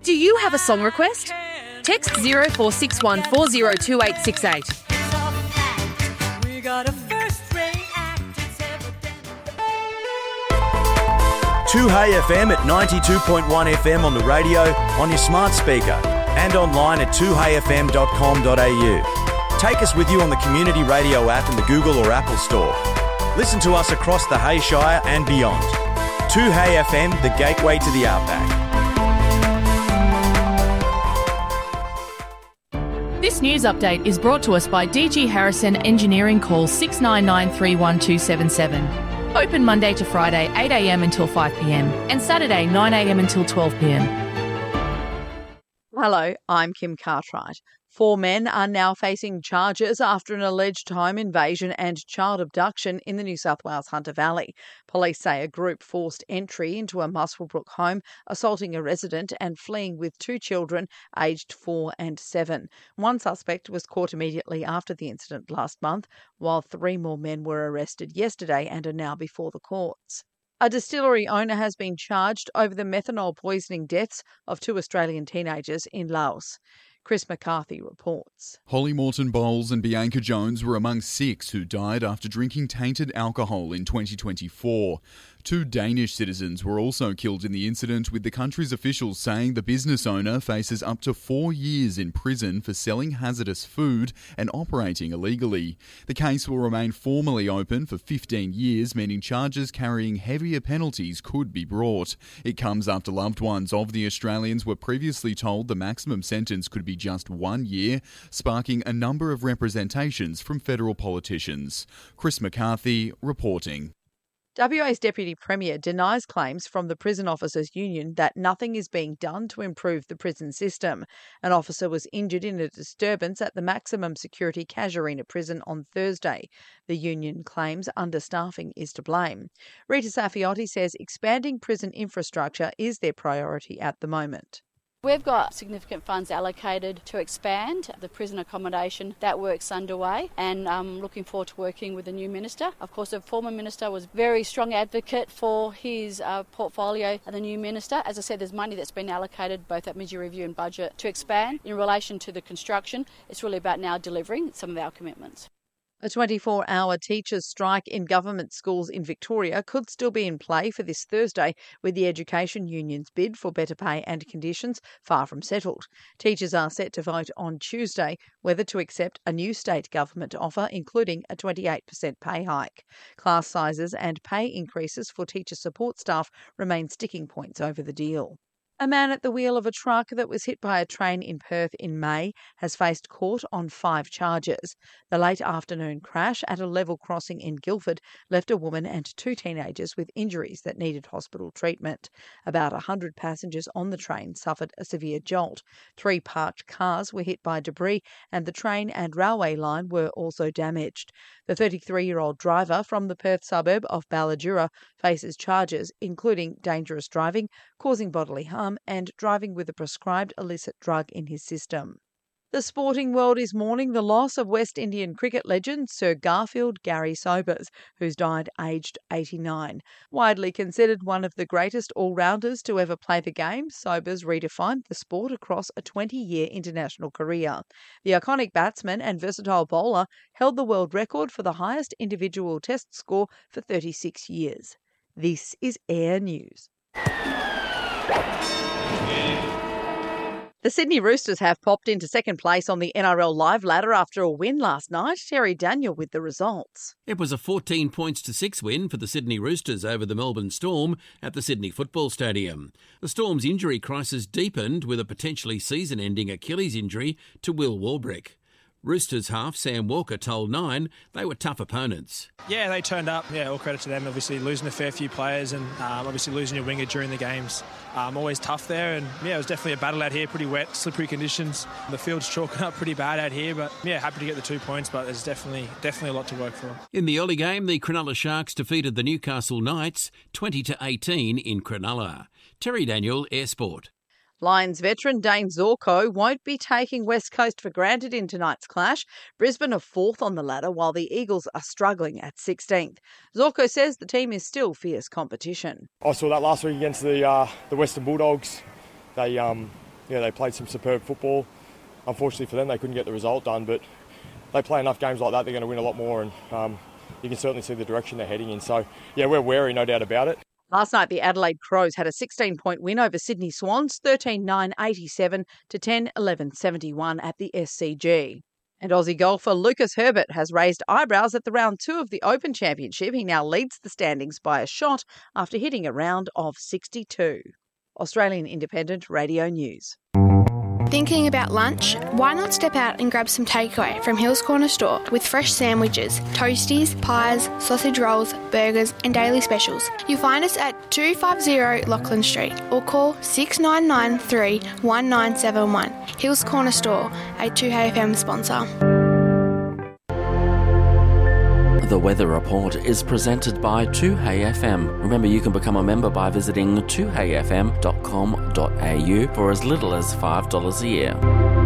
Do you have a song request? Text 0461 402868. 2Hey FM at 92.1 FM on the radio, on your smart speaker, and online at 2heyfm.com.au. Take us with you on the Community Radio app in the Google or Apple Store. Listen to us across the Hay Shire and beyond. 2Hey FM, the gateway to the outback. This news update is brought to us by DG Harrison Engineering. Call 699 31277. Open Monday to Friday 8am until 5pm and Saturday 9am until 12pm. Hello, I'm Kim Cartwright. 4 men are now facing charges after an alleged home invasion and child abduction in the New South Wales Hunter Valley. Police say a group forced entry into a Muswellbrook home, assaulting a resident and fleeing with 2 children aged 4 and 7. One suspect was caught immediately after the incident last month, while 3 more men were arrested yesterday and are now before the courts. A distillery owner has been charged over the methanol poisoning deaths of 2 Australian teenagers in Laos. Chris McCarthy reports. Holly Morton Bowles and Bianca Jones were among 6 who died after drinking tainted alcohol in 2024. 2 Danish citizens were also killed in the incident, with the country's officials saying the business owner faces up to 4 years in prison for selling hazardous food and operating illegally. The case will remain formally open for 15 years, meaning charges carrying heavier penalties could be brought. It comes after loved ones of the Australians were previously told the maximum sentence could be just 1 year, sparking a number of representations from federal politicians. Chris McCarthy reporting. WA's Deputy Premier denies claims from the Prison Officers Union that nothing is being done to improve the prison system. An officer was injured in a disturbance at the maximum security Casuarina prison on Thursday. The union claims understaffing is to blame. Rita Safiotti says expanding prison infrastructure is their priority at the moment. We've got significant funds allocated to expand the prison accommodation. That work's underway, and I'm looking forward to working with the new minister. Of course, the former minister was a very strong advocate for his portfolio, and the new minister, as I said, there's money that's been allocated both at mid-year review and budget to expand. In relation to the construction, it's really about now delivering some of our commitments. A 24-hour teachers' strike in government schools in Victoria could still be in play for this Thursday, with the Education Union's bid for better pay and conditions far from settled. Teachers are set to vote on Tuesday whether to accept a new state government offer, including a 28% pay hike. Class sizes and pay increases for teacher support staff remain sticking points over the deal. A man at the wheel of a truck that was hit by a train in Perth in May has faced court on 5 charges. The late afternoon crash at a level crossing in Guildford left a woman and 2 teenagers with injuries that needed hospital treatment. About 100 passengers on the train suffered a severe jolt. 3 parked cars were hit by debris, and the train and railway line were also damaged. The 33-year-old driver from the Perth suburb of Balladura faces charges including dangerous driving, causing bodily harm, and driving with a prescribed illicit drug in his system. The sporting world is mourning the loss of West Indian cricket legend Sir Garfield Gary Sobers, who's died aged 89. Widely considered one of the greatest all-rounders to ever play the game, Sobers redefined the sport across a 20-year international career. The iconic batsman and versatile bowler held the world record for the highest individual test score for 36 years. This is Air News. The Sydney Roosters have popped into second place on the NRL Live ladder after a win last night. Terry Daniel with the results. It was a 14 points to 6 win for the Sydney Roosters over the Melbourne Storm at the Sydney Football Stadium. The Storm's injury crisis deepened with a potentially season-ending Achilles injury to Will Warbrick. Roosters half Sam Walker told Nine they were tough opponents. Yeah, they turned up. Yeah, all credit to them. Obviously losing a fair few players and obviously losing your winger during the games. Always tough there, and yeah, it was definitely a battle out here. Pretty wet, slippery conditions. The field's chalking up pretty bad out here, but yeah, happy to get the 2 points. But there's definitely a lot to work for. In the early game, the Cronulla Sharks defeated the Newcastle Knights 20-18 in Cronulla. Terry Daniel, Air Sport. Lions veteran Dane Zorko won't be taking West Coast for granted in tonight's clash. Brisbane are 4th on the ladder, while the Eagles are struggling at 16th. Zorko says the team is still fierce competition. I saw that last week against the Western Bulldogs. They they played some superb football. Unfortunately for them, they couldn't get the result done, but they play enough games like that, they're going to win a lot more, and you can certainly see the direction they're heading in. So, we're wary, no doubt about it. Last night, the Adelaide Crows had a 16-point win over Sydney Swans, 13-9-87 to 10-11-71 at the SCG. And Aussie golfer Lucas Herbert has raised eyebrows at the round 2 of the Open Championship. He now leads the standings by a shot after hitting a round of 62. Australian Independent Radio News. Thinking about lunch? Why not step out and grab some takeaway from Hills Corner Store with fresh sandwiches, toasties, pies, sausage rolls, burgers and daily specials. You'll find us at 250 Lachlan Street or call 6993 1971. Hills Corner Store, a 2HFM sponsor. The Weather Report is presented by 2HFM. Remember, you can become a member by visiting 2hfm.com.au for as little as $5 a year.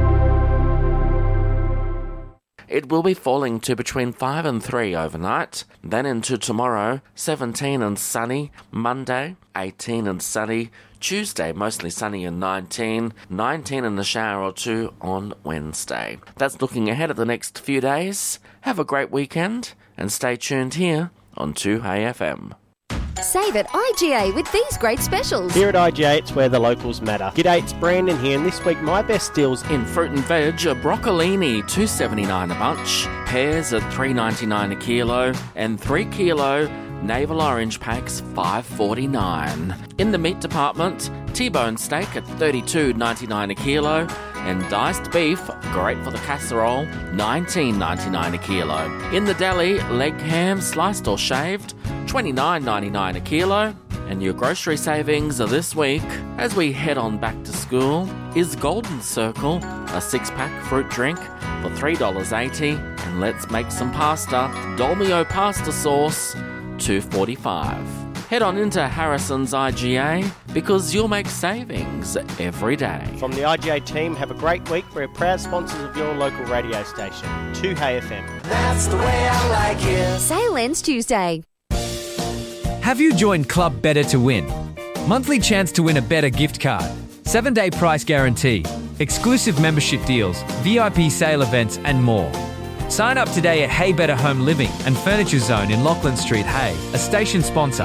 It will be falling to between 5 and 3 overnight. Then into tomorrow, 17 and sunny. Monday, 18 and sunny. Tuesday, mostly sunny and 19 in the shower or two on Wednesday. That's looking ahead at the next few days. Have a great weekend and stay tuned here on 2HFM. Save at IGA with these great specials. Here at IGA, it's where the locals matter. G'day, it's Brandon here, and this week my best deals in fruit and veg are broccolini, $2.79 a bunch, pears at $3.99 a kilo, and 3 kilo navel orange packs $5.49. In the meat department, T-bone steak at $32.99 a kilo, and diced beef, great for the casserole, $19.99 a kilo. In the deli, leg ham, sliced or shaved, $29.99 a kilo. And your grocery savings are this week, as we head on back to school, is Golden Circle, a 6-pack fruit drink for $3.80. And let's make some pasta, Dolmio pasta sauce, $2.45. Head on into Harrison's IGA because you'll make savings every day. From the IGA team, have a great week. We're proud sponsors of your local radio station, 2HFM. That's the way I like it. Sale ends Tuesday. Have you joined Club Better to win? Monthly chance to win a Better gift card, 7-day price guarantee, exclusive membership deals, VIP sale events and more. Sign up today at Hay Better Home Living and Furniture Zone in Lachlan Street, Hay, a station sponsor.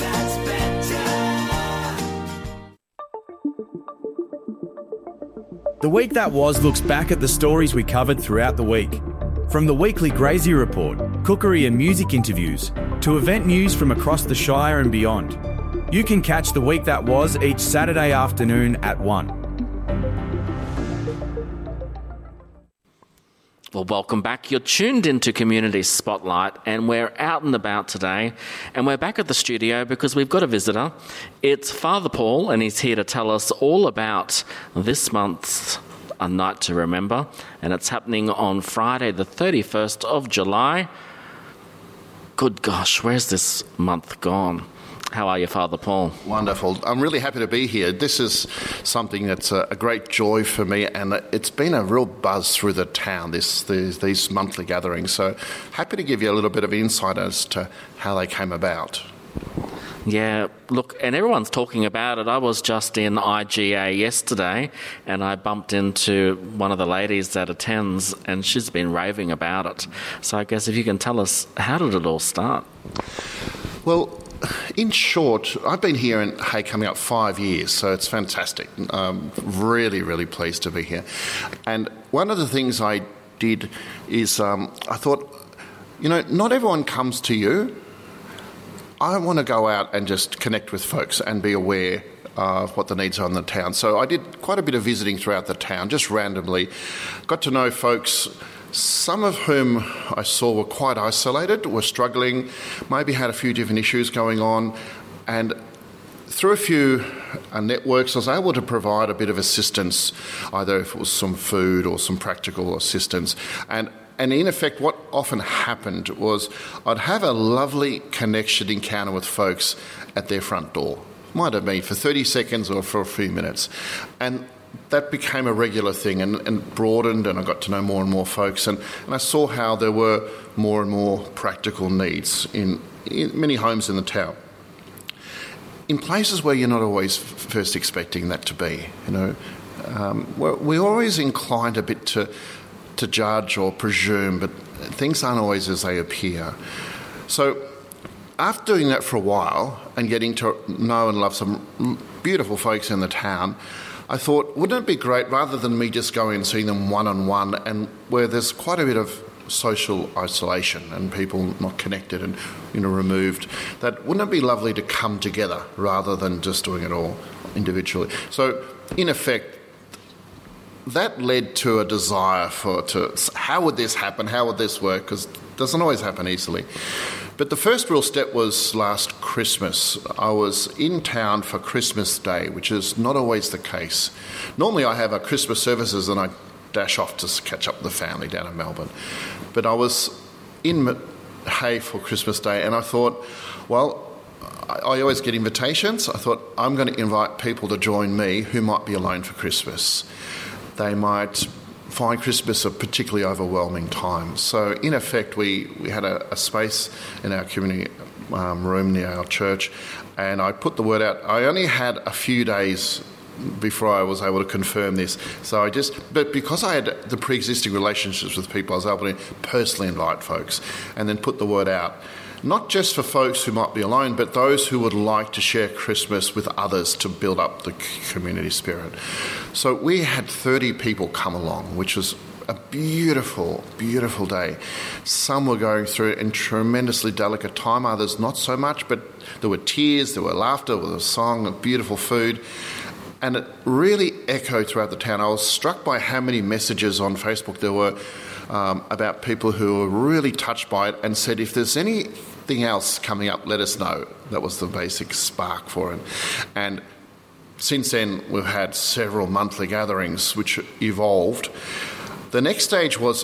The Week That Was looks back at the stories we covered throughout the week. From the weekly Grazie Report, cookery and music interviews, to event news from across the Shire and beyond. You can catch The Week That Was each Saturday afternoon at 1. Well, welcome back. You're tuned into Community Spotlight, and we're out and about today, and we're back at the studio because we've got a visitor. It's Father Paul, and he's here to tell us all about this month's A Night to Remember, and it's happening on Friday, the 31st of July. Good gosh, where's this month gone? How are you, Father Paul? Wonderful. I'm really happy to be here. This is something that's a great joy for me, and it's been a real buzz through the town, these monthly gatherings. So happy to give you a little bit of insight as to how they came about. Yeah, look, and everyone's talking about it. I was just in IGA yesterday, and I bumped into one of the ladies that attends, and she's been raving about it. So I guess if you can tell us, how did it all start? Well, in short, I've been here in Hay coming up 5 years, so it's fantastic. Really, really pleased to be here. And one of the things I did is I thought, not everyone comes to you. I want to go out and just connect with folks and be aware of what the needs are in the town. So I did quite a bit of visiting throughout the town, just randomly. Got to know folks, some of whom I saw were quite isolated, were struggling, maybe had a few different issues going on, and through a few networks I was able to provide a bit of assistance, either if it was some food or some practical assistance. And in effect, what often happened was I'd have a lovely connection encounter with folks at their front door. Might have been for 30 seconds or for a few minutes. And that became a regular thing and broadened, and I got to know more and more folks. And I saw how there were more and more practical needs in many homes in the town. In places where you're not always first expecting that to be, we're always inclined a bit to judge or presume, but things aren't always as they appear. So after doing that for a while and getting to know and love some beautiful folks in the town, I thought, wouldn't it be great, rather than me just going and seeing them one-on-one, and where there's quite a bit of social isolation and people not connected and removed, that wouldn't it be lovely to come together rather than just doing it all individually? So in effect, that led to a desire how would this happen, how would this work, because it doesn't always happen easily. But the first real step was last Christmas. I was in town for Christmas Day, which is not always the case. Normally I have a Christmas services and I dash off to catch up with the family down in Melbourne. But I was in Hay for Christmas Day, and I thought, well, I always get invitations. I thought, I'm going to invite people to join me who might be alone for Christmas. They might find Christmas a particularly overwhelming time. So in effect, we had a space in our community room near our church, and I put the word out. I only had a few days before I was able to confirm this. But because I had the pre-existing relationships with people, I was able to personally invite folks and then put the word out. Not just for folks who might be alone, but those who would like to share Christmas with others to build up the community spirit. So we had 30 people come along, which was a beautiful, beautiful day. Some were going through a tremendously delicate time, others not so much, but there were tears, there were laughter, there was a song, beautiful food. And it really echoed throughout the town. I was struck by how many messages on Facebook there were about people who were really touched by it and said, if there's anything else coming up, let us know. That was the basic spark for it. And since then, we've had several monthly gatherings which evolved. The next stage was,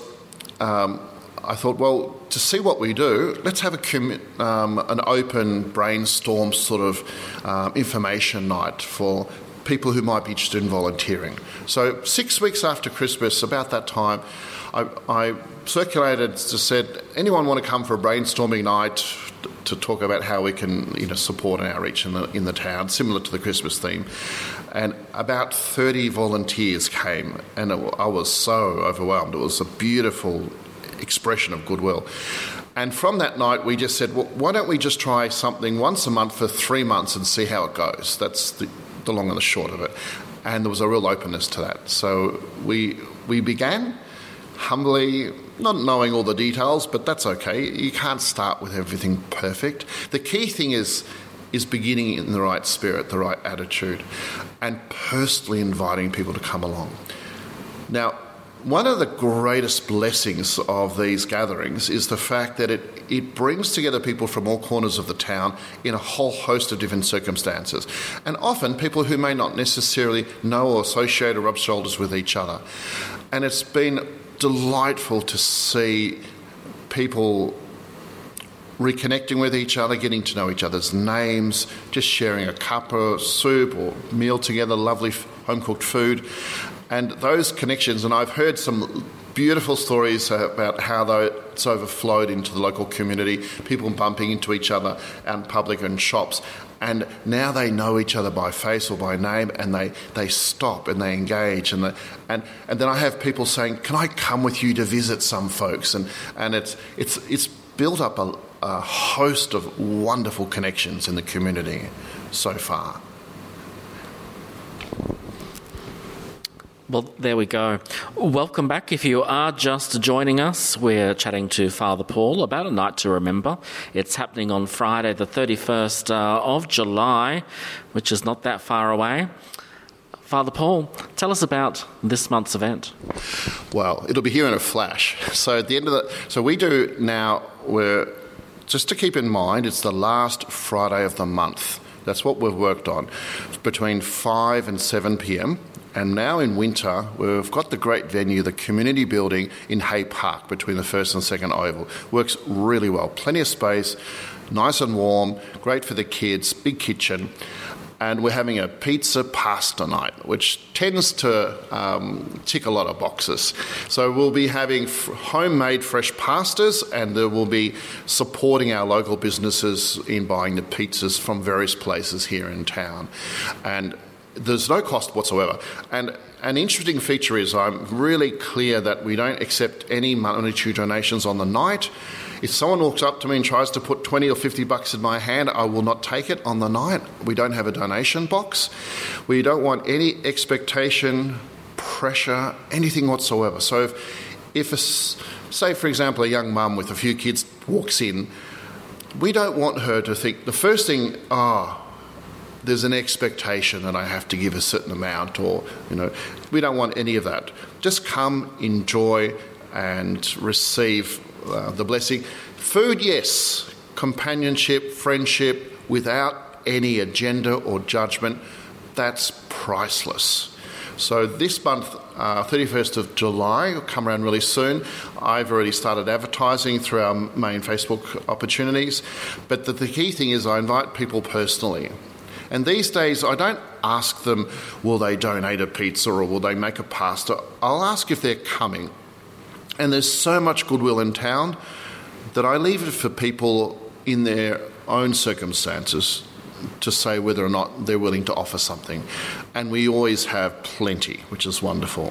I thought, well, to see what we do, let's have an open brainstorm sort of information night for people who might be interested in volunteering. So 6 weeks after Christmas, about that time, I circulated, just said, anyone want to come for a brainstorming night to talk about how we can support an outreach in the town, similar to the Christmas theme. And about 30 volunteers came, and I was so overwhelmed. It was a beautiful expression of goodwill. And from that night, we just said, well, why don't we just try something once a month for 3 months and see how it goes? That's the long and the short of it. And there was a real openness to that. So we began humbly, not knowing all the details, but that's okay. You can't start with everything perfect. The key thing is beginning in the right spirit, the right attitude, and personally inviting people to come along. Now, one of the greatest blessings of these gatherings is the fact that it brings together people from all corners of the town in a whole host of different circumstances. And often people who may not necessarily know or associate or rub shoulders with each other. And it's been delightful to see people reconnecting with each other, getting to know each other's names, just sharing a cup of soup or meal together, lovely home-cooked food. And those connections, and I've heard some beautiful stories about how it's overflowed into the local community, people bumping into each other out in public and shops. And now they know each other by face or by name, and they stop and they engage. And then I have people saying, can I come with you to visit some folks? And it's built up a host of wonderful connections in the community so far. Well, there we go. Welcome back. If you are just joining us, we're chatting to Father Paul about a night to remember. It's happening on Friday, the 31st of July, which is not that far away. Father Paul, tell us about this month's event. Well, it'll be here in a flash. So at the end of so we do now, just to keep in mind, it's the last Friday of the month. That's what we've worked on, between 5 and 7 p.m. And now in winter, we've got the great venue, the community building in Hay Park between the first and second oval. Works really well. Plenty of space, nice and warm, great for the kids, big kitchen. And we're having a pizza pasta night, which tends to tick a lot of boxes. So we'll be having homemade fresh pastas, and we'll be supporting our local businesses in buying the pizzas from various places here in town. And there's no cost whatsoever. And an interesting feature is I'm really clear that we don't accept any monetary donations on the night. If someone walks up to me and tries to put $20 or $50 in my hand, I will not take it on the night. We don't have a donation box. We don't want any expectation, pressure, anything whatsoever. So if say, for example, a young mum with a few kids walks in, we don't want her to think, the first thing, there's an expectation that I have to give a certain amount, or, we don't want any of that. Just come, enjoy, and receive the blessing. Food, yes. Companionship, friendship, without any agenda or judgment, that's priceless. So this month, 31st of July, will come around really soon. I've already started advertising through our main Facebook opportunities. But the key thing is I invite people personally. And these days, I don't ask them, will they donate a pizza or will they make a pasta? I'll ask if they're coming. And there's so much goodwill in town that I leave it for people in their own circumstances to say whether or not they're willing to offer something. And we always have plenty, which is wonderful.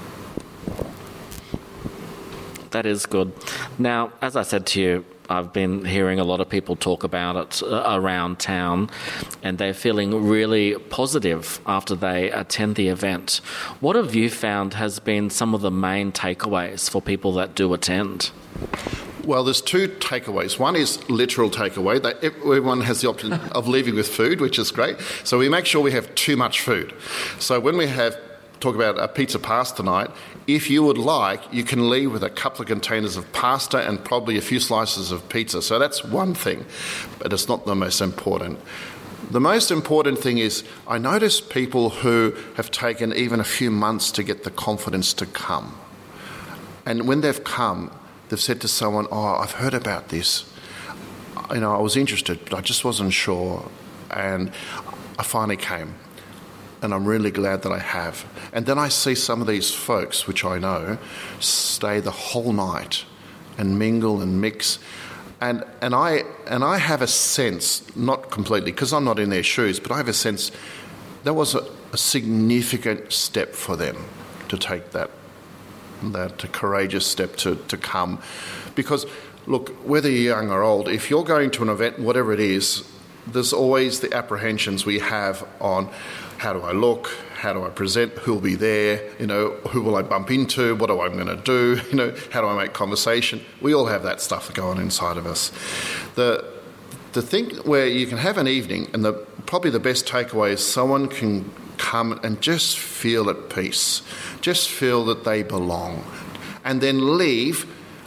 That is good. Now, as I said to you, I've been hearing a lot of people talk about it around town, and they're feeling really positive after they attend the event. What have you found has been some of the main takeaways for people that do attend? Well, there's two takeaways. One is literal takeaway, that everyone has the option of leaving with food, which is great. So we make sure we have too much food. So when we talk about a pizza pasta night, if you would like, you can leave with a couple of containers of pasta and probably a few slices of pizza. So that's one thing, but it's not the most important. The most important thing is I notice people who have taken even a few months to get the confidence to come. And when they've come, they've said to someone, I've heard about this. I was interested, but I just wasn't sure. And I finally came. And I'm really glad that I have. And then I see some of these folks, which I know, stay the whole night and mingle and mix. And I have a sense, not completely, because I'm not in their shoes, but I have a sense that was a significant step for them to take that courageous step to come. Because, look, whether you're young or old, if you're going to an event, whatever it is, there's always the apprehensions we have on how do I look, how do I present, who will be there, who will I bump into, what am I going to do, how do I make conversation. We all have that stuff going on inside of us. The thing where you can have an evening, and probably the best takeaway is someone can come and just feel at peace, just feel that they belong, and then leave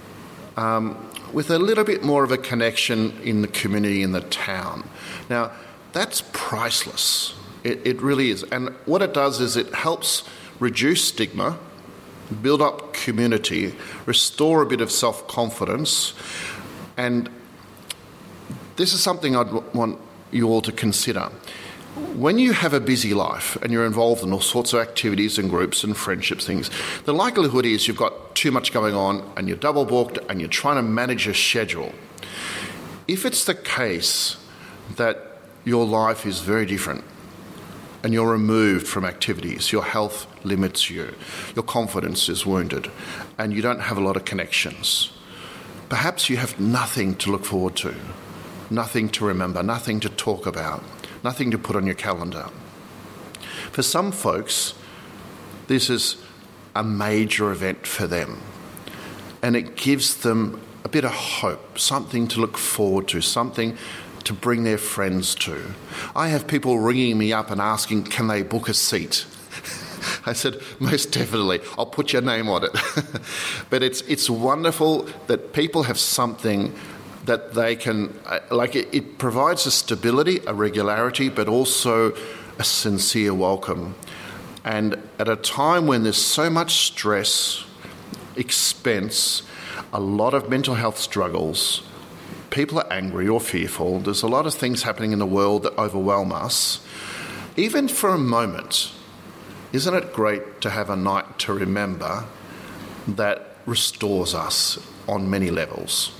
with a little bit more of a connection in the community, in the town. Now, that's priceless. It really is. And what it does is it helps reduce stigma, build up community, restore a bit of self-confidence. And this is something I'd want you all to consider. When you have a busy life and you're involved in all sorts of activities and groups and friendships things, the likelihood is you've got too much going on and you're double booked and you're trying to manage your schedule. If it's the case that your life is very different and you're removed from activities, your health limits you, your confidence is wounded, and you don't have a lot of connections, perhaps you have nothing to look forward to, nothing to remember, nothing to talk about, nothing to put on your calendar. For some folks, this is a major event for them, and it gives them a bit of hope, something to look forward to, something to bring their friends to. I have people ringing me up and asking, can they book a seat? I said, most definitely, I'll put your name on it. But it's wonderful that people have something that they can, it provides a stability, a regularity, but also a sincere welcome. And at a time when there's so much stress, expense, a lot of mental health struggles, people are angry or fearful, there's a lot of things happening in the world that overwhelm us. Even for a moment, isn't it great to have a night to remember that restores us on many levels?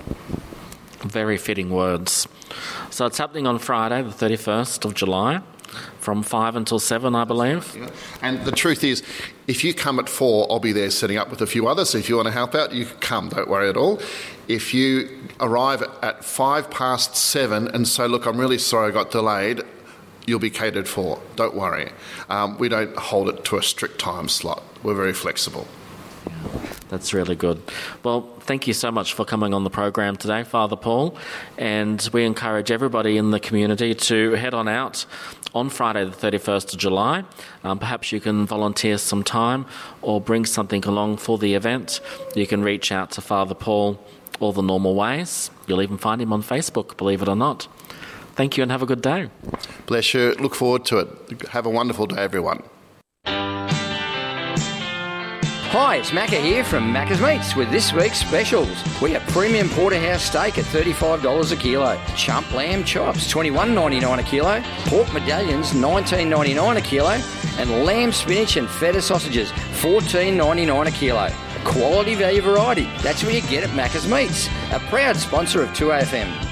Very fitting words. So it's happening on Friday, the 31st of July. From 5 until 7, I believe. Yeah. And the truth is, if you come at 4, I'll be there setting up with a few others. So if you want to help out, you can come. Don't worry at all. If you arrive at 7:05 and say, look, I'm really sorry I got delayed, you'll be catered for. Don't worry. We don't hold it to a strict time slot. We're very flexible. That's really good. Well, thank you so much for coming on the program today, Father Paul. And we encourage everybody in the community to head on out on Friday the 31st of July. Perhaps you can volunteer some time or bring something along for the event. You can reach out to Father Paul all the normal ways. You'll even find him on Facebook, believe it or not. Thank you and have a good day. Bless you. Look forward to it. Have a wonderful day, everyone. Hi, it's Macca here from Macca's Meats with this week's specials. We have premium porterhouse steak at $35 a kilo, chump lamb chops $21.99 a kilo, pork medallions $19.99 a kilo, and lamb spinach and feta sausages $14.99 a kilo. Quality value variety, that's where you get at Macca's Meats, a proud sponsor of 2AFM.